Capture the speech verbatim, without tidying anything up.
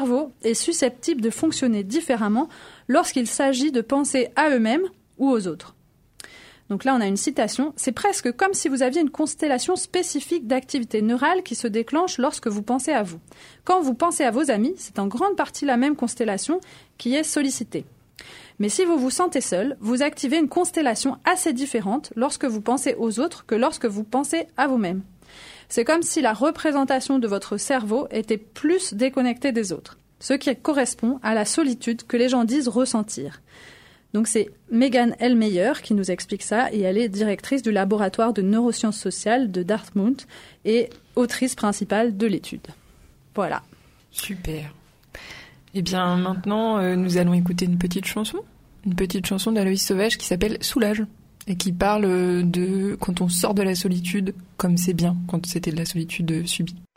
cerveau est susceptible de fonctionner différemment lorsqu'il s'agit de penser à eux-mêmes ou aux autres. Donc là, on a une citation. « C'est presque comme si vous aviez une constellation spécifique d'activités neurales qui se déclenche lorsque vous pensez à vous. Quand vous pensez à vos amis, c'est en grande partie la même constellation qui est sollicitée. Mais si vous vous sentez seul, vous activez une constellation assez différente lorsque vous pensez aux autres que lorsque vous pensez à vous-même. C'est comme si la représentation de votre cerveau était plus déconnectée des autres, ce qui correspond à la solitude que les gens disent ressentir. » Donc c'est Megan Ellmeyer qui nous explique ça, et elle est directrice du laboratoire de neurosciences sociales de Dartmouth et autrice principale de l'étude. Voilà. Super. Eh bien maintenant, euh, nous allons écouter une petite chanson, une petite chanson d'Aloïs Sauvage qui s'appelle « Soulage » et qui parle de quand on sort de la solitude, comme c'est bien quand c'était de la solitude subie.